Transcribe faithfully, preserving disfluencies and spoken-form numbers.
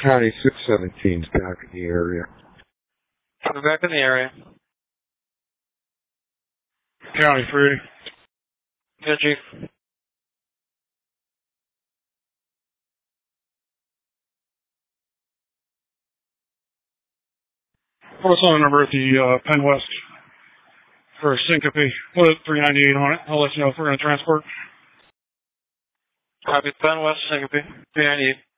County six seventeen is back in the area. We're back in the area. County three. Yeah, Chief. What's on the number at the uh, Penn West for Syncope? Put three ninety-eight on it. I'll let you know if we're going to transport. Copy. Penn West, Syncope. three ninety-eight.